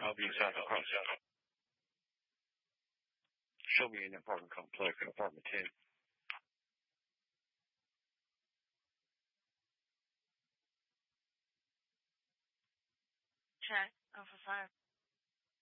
I'll be inside the apartment. Show me an apartment complex, apartment 10. Check. Alpha 5.